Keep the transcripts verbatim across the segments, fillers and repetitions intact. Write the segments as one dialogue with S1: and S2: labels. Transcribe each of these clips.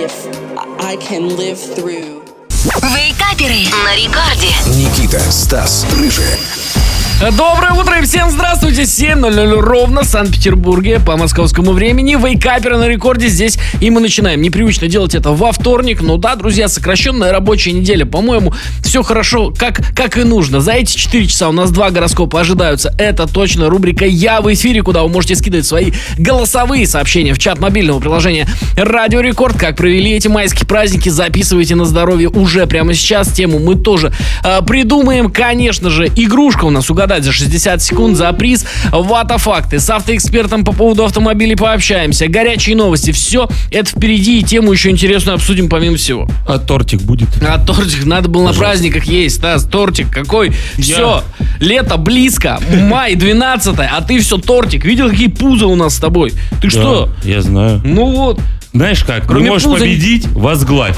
S1: if I can live through.
S2: Вейкаперы на рекорде.
S3: Никита, Стас, Рыжий.
S4: Доброе утро и всем здравствуйте. семь ноль ноль ровно в Санкт-Петербурге по московскому времени. Вейкаперы на рекорде здесь, и мы начинаем. Непривычно делать это во вторник, но да, друзья, сокращенная рабочая неделя. По-моему, все хорошо, как, как и нужно. За эти четыре часа у нас два гороскопа ожидаются. Это точно рубрика «Я в эфире», куда вы можете скидывать свои голосовые сообщения в чат мобильного приложения «Радио Рекорд». Как провели эти майские праздники, записывайте на здоровье уже прямо сейчас. Тему мы тоже э, придумаем. Конечно же, игрушка у нас угадать за шестьдесят секунд, за приз. Ватафакты. С автоэкспертом по поводу автомобилей пообщаемся. Горячие новости. Все это впереди, и тему еще интересную обсудим помимо всего.
S5: А тортик будет?
S4: А тортик надо было на праздниках есть. Да, тортик какой. Все. Лето близко. Май двенадцатое, а ты все тортик. Видел, какие пузо у нас с тобой? Ты
S5: Да,
S4: что?
S5: я знаю.
S4: Ну вот.
S5: Знаешь как,
S4: Кроме
S5: не можешь
S4: пуза-
S5: победить, возглавь.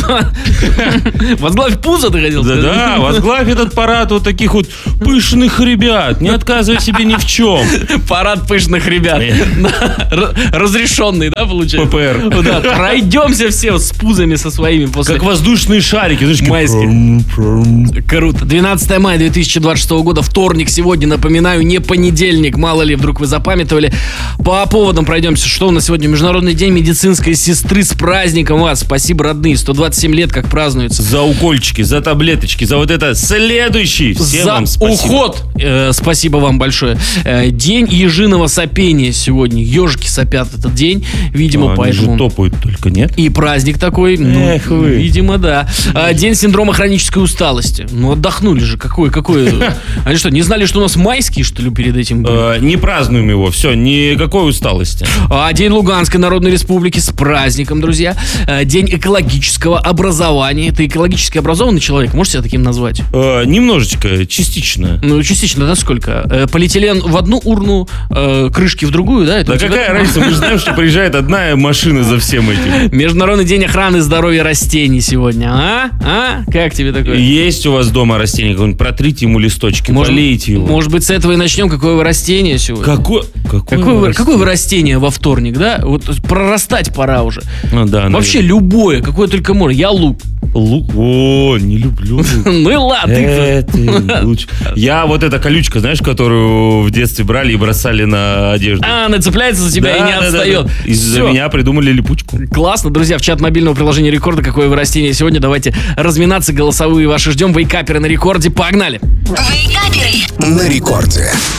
S4: Возглавь пузо, ты хотел сказать?
S5: Да-да, возглавь этот парад вот таких вот пышных ребят. Не отказывай себе ни в чем.
S4: Парад пышных ребят. Р- Разрешенный, да, получается?
S5: ППР.
S4: Да, пройдемся все с пузами со своими после...
S5: Как воздушные шарики. Знаешь, как
S4: Майские.
S5: пром, пром.
S4: Круто. двенадцатое мая две тысячи двадцать шестого года, вторник сегодня, напоминаю, не понедельник, мало ли, вдруг вы запамятовали. По поводам пройдемся. Что у нас сегодня? Международный день медицинской сестры. С праздником вас. Спасибо, родные. сто двадцать семь лет как празднуется.
S5: За укольчики, за таблеточки, за вот это следующий. Всем
S4: За
S5: вам спасибо.
S4: уход. Э, спасибо вам большое. Э, день ежиного сопения сегодня. Ежики сопят в этот день. Видимо,
S5: А,
S4: поэтому...
S5: Они же топают только, нет?
S4: И праздник такой, ну,
S5: Эх вы.
S4: видимо, да. А, день синдрома хронической усталости. Ну, отдохнули же. Какой, какой... Они что, не знали, что у нас майские, что ли, перед этим были?
S5: Э, Не празднуем его, все, никакой усталости.
S4: А, день Луганской Народной Республики. С праздником, друзья. А, день экологического образования. Ты экологически образованный человек? Можешь себя таким назвать?
S5: Э, Немножечко, частично.
S4: Ну, частично, да, сколько? Э, полиэтилен в одну урну, э, крышки в другую, да? Это
S5: Да
S4: у тебя-
S5: какая разница, мы же знаем, что приезжает одна машина за всем этим.
S4: Международный день охраны здоровья растений сегодня. А? А? Как тебе такое?
S5: Есть у вас дома растение какое-нибудь, протрите ему листочки,
S4: Может-
S5: полейте его.
S4: Может быть, с этого и начнем. Какое вы растение сегодня?
S5: Какое, какое,
S4: Какое вы,
S5: растение?
S4: какое вы растение во вторник, да? Вот прорастать пора уже.
S5: Ну, да,
S4: Вообще
S5: наверное.
S4: любое, какое только можно. Я лук.
S5: Лук. О, не люблю лук.
S4: Ну и ладно. ты-
S5: Это лучше. Я вот эта колючка, знаешь, которую в детстве брали и бросали на одежду.
S4: А, она цепляется за тебя и не
S5: Да, да, да,
S4: отстает.
S5: да. Из-за
S4: Всё.
S5: меня придумали липучку.
S4: Классно, друзья, в чат мобильного приложения Рекорда какое вы растение сегодня. Давайте разминаться, голосовые ваши ждем. Вейкаперы на рекорде. Погнали!
S2: Вейкаперы.
S3: На рекорде.